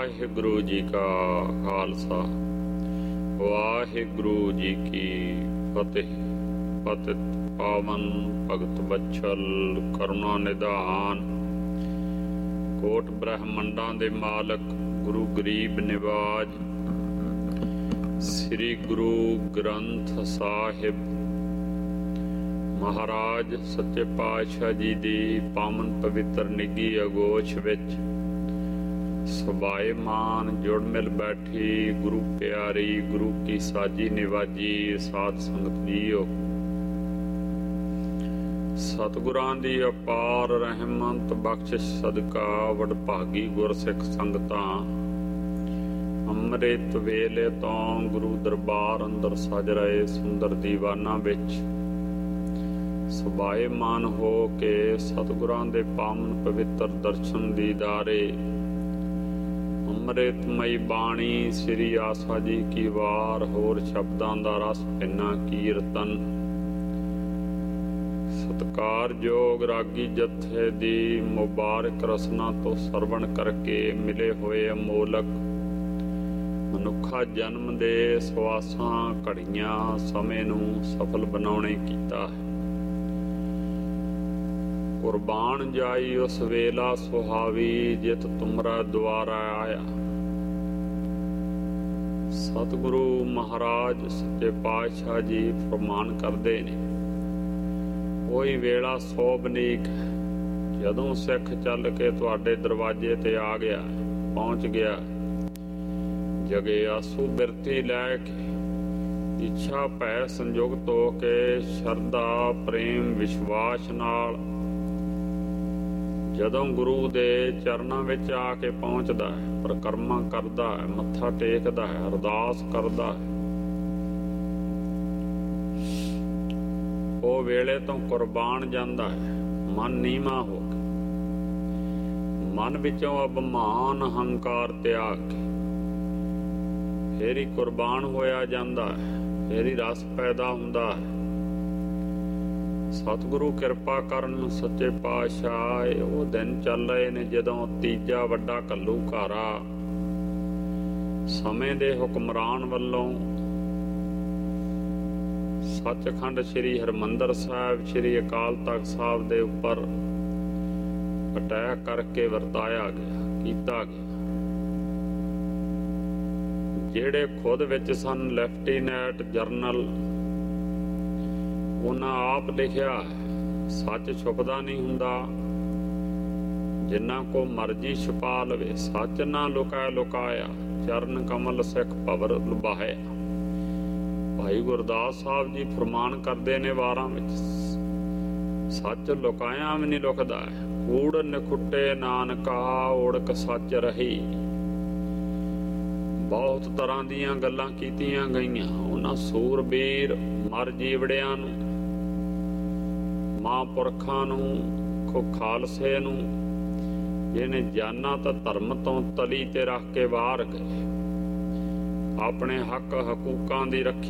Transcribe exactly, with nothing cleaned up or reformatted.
ਵਾਹਿਗੁਰੂ ਜੀ ਕਾ ਖਾਲਸਾ ਵਾਹਿਗੁਰੂ ਜੀ ਕੀ ਫਤਿਹ। ਪਤਿਤ ਪਾਵਨ ਭਗਤ ਬਚਲ ਕਰੁਣਾ ਨਿਧਾਨ, ਕੋਟ ਬ੍ਰਹਮੰਡਾਂ ਦੇ ਮਾਲਕ ਗੁਰੂ ਗਰੀਬ ਨਿਵਾਜ ਸ੍ਰੀ ਗੁਰੂ ਗ੍ਰੰਥ ਸਾਹਿਬ ਮਹਾਰਾਜ ਸੱਚੇ ਪਾਤਸ਼ਾਹ ਜੀ ਦੀ ਪਾਵਨ ਪਵਿੱਤਰ ਨਿੱਘੀ ਅਗੋਸ਼ ਵਿੱਚ ਸਬਾਏਮਾਨ ਜੁੜ ਮਿਲ ਬੈਠੀ ਗੁਰੂ ਪਿਆਰੀ ਗੁਰੂ ਕੀ ਸਾਜੀ ਨਿਵਾਜੀ ਸਾਧ ਸੰਗਤ ਜੀਓ, ਸਤਿਗੁਰਾਂ ਦੀ ਅਪਾਰ ਰਹਿਮਤ ਬਖਸ਼ਿਸ਼ ਸਦਕਾ ਵਡਭਾਗੀ ਗੁਰਸਿੱਖ ਸੰਗਤਾਂ ਅੰਮ੍ਰਿਤ ਵੇਲੇ ਤੋਂ ਗੁਰੂ ਦਰਬਾਰ ਅੰਦਰ ਸਜ ਰਹੇ ਸੁੰਦਰ ਦੀਵਾਨਾਂ ਵਿੱਚ ਸਬਾਏਮਾਨ ਹੋ ਕੇ ਸਤਿਗੁਰਾਂ ਦੇ ਪਾਵਨ ਪਵਿੱਤਰ ਦਰਸ਼ਨ ਦੀਦਾਰੇ ਅੰਮ੍ਰਿਤਮਈ ਬਾਣੀ ਸ੍ਰੀ ਆਸਾ ਜੀ ਕੀ ਵਾਰ ਹੋਰ ਸ਼ਬਦਾਂ ਦਾ ਰਸ ਪਿੰਨਾ ਕੀਰਤਨ ਸਤਿਕਾਰਯੋਗ ਰਾਗੀ ਜਥੇ ਦੀ ਮੁਬਾਰਕ ਰਸਨਾ ਤੋਂ ਸਰਵਣ ਕਰਕੇ ਮਿਲੇ ਹੋਏ ਅਮੋਲਕ ਮਨੁੱਖਾ ਜਨਮ ਦੇ ਸਵਾਸਾਂ ਘੜੀਆਂ ਸਮੇਂ ਨੂੰ ਸਫਲ ਬਣਾਉਣੇ ਕੀਤਾ ਹੈ। ਕੁਰਬਾਨ ਜਾਈ ਉਸ ਵੇਲਾ ਸੁਹਾਵੀ ਜਿਤ ਤੁਮਰਾ ਦੁਆਰਾ ਆਇਆ। ਸਤਿਗੁਰੂ ਮਹਾਰਾਜ ਸੱਚੇ ਪਾਤਸ਼ਾਹ ਜੀ ਫਰਮਾਨ ਕਰਦੇ ਨੇ, ਕੋਈ ਵੇਲਾ ਸੋਭਨੀਕ ਜਦੋਂ ਸਿੱਖ ਚੱਲ ਕੇ ਤੁਹਾਡੇ ਦਰਵਾਜ਼ੇ ਤੇ ਆ ਗਿਆ, ਪਹੁੰਚ ਗਿਆ, ਜਗੇ ਆਸੂ ਬਿਰਤੀ ਲੈ ਕੇ ਇੱਛਾ ਭੈ ਸੰਯੁਕਤ ਹੋ ਕੇ ਸ਼ਰਧਾ ਪ੍ਰੇਮ ਵਿਸ਼ਵਾਸ ਨਾਲ ਜਦੋਂ ਗੁਰੂ ਦੇ ਚਰਨਾਂ ਵਿੱਚ ਆ ਕੇ ਪਹੁੰਚਦਾ ਹੈ, ਪ੍ਰਕਰਮਾ ਕਰਦਾ ਹੈ, ਮੱਥਾ ਟੇਕਦਾ ਹੈ, ਅਰਦਾਸ ਕਰਦਾ ਹੈ, ਉਹ ਵੇਲੇ ਤੋਂ ਕੁਰਬਾਨ ਜਾਂਦਾ ਹੈ। ਮਨ ਨੀਵਾਂ ਹੋ ਕੇ, ਮਨ ਵਿੱਚੋਂ ਅਭਿਮਾਨ ਹੰਕਾਰ ਤਿਆਗ ਕੇ ਫੇਰ ਹੀ ਕੁਰਬਾਨ ਹੋਇਆ ਜਾਂਦਾ ਹੈ, ਫੇਰ ਹੀ ਰਸ ਪੈਦਾ ਹੁੰਦਾ ਹੈ। ਸਤਿਗੁਰੂ ਕਿਰਪਾ ਕਰਨ ਸੱਚੇ ਪਾਤਸ਼ਾਹ ਉਹ ਦਿਨ ਚੱਲ ਰਹੇ ਨੇ ਜਦੋਂ ਤੀਜਾ ਵੱਡਾ ਘੱਲੂਘਾਰਾ ਸਮੇਂ ਦੇ ਹੁਕਮਰਾਨ ਵੱਲੋਂ ਸੱਚਖੰਡ ਸ੍ਰੀ ਹਰਿਮੰਦਰ ਸਾਹਿਬ ਸ੍ਰੀ ਅਕਾਲ ਤਖ਼ਤ ਸਾਹਿਬ ਦੇ ਉੱਪਰ ਅਟੈਕ ਕਰਕੇ ਵਰਤਾਇਆ ਗਿਆ, ਕੀਤਾ ਗਿਆ। ਜਿਹੜੇ ਖੁਦ ਵਿੱਚ ਸਨ ਲੈਫਟੀਨੈਂਟ ਜਰਨਲ, ਉਹਨਾਂ ਆਪ ਲਿਖਿਆ ਸੱਚ ਛੁਪਦਾ ਨਹੀਂ ਹੁੰਦਾ, ਜਿੰਨਾ ਕੋ ਮਰਜੀ ਛੁਪਾ ਲਵੇ, ਸੱਚ ਨਾ ਲੁਕਾਇਆ ਲੁਕਾਇਆ, ਚਰਨ ਕਮਲ ਸਿੱਖ ਭਵਰ ਲੁਭਾਇਆ। ਭਾਈ ਗੁਰਦਾਸ ਸਾਹਿਬ ਜੀ ਫਰਮਾਨ ਕਰਦੇ ਨੇ ਵਾਰਾਂ ਵਿੱਚ, ਸੱਚ ਲੁਕਾਇਆ ਵੀ ਨਹੀਂ ਲੁਕਦਾ, ਕੂੜ ਨਿਖੁੱਟੇ ਨਾਨਕਾ ਓੜਕ ਸੱਚ ਰਹੀ। ਬਹੁਤ ਤਰ੍ਹਾਂ ਦੀਆਂ ਗੱਲਾਂ ਕੀਤੀਆਂ ਗਈਆਂ ਉਹਨਾਂ ਸੂਰਬੀਰ ਮਰ ਜੀਵੜਿਆਂ ਨੂੰ, ਮਹਾਂਪੁਰਖਾਂ ਨੂੰ, ਖੋ ਖਾਲਸੇ ਨੂੰ, ਜਿਹਨੇ ਜਾਨਾਂ ਤਾਂ ਧਰਮ ਤੋਂ ਤਲੀ ਤੇ ਰੱਖ ਕੇ ਬਾਹਰ ਗਏ, ਆਪਣੇ ਹੱਕ ਹਕੂਕਾਂ ਦੀ ਰੱਖਿਆ